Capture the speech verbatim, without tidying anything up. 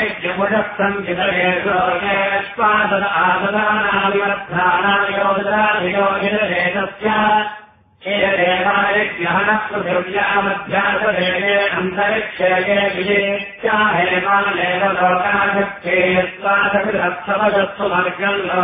यमुषक्तम् चितरेषु स्वादन आददानाविवर्थानायोजनाभियोगितरेतस्य एदेवायज्ञहनः पृथिव्यामध्यासदेवे अन्तरिक्षेये विजेत्याहेमानेव लोकाशक्ते स्वादकृतत्सवजस्सु वर्गम्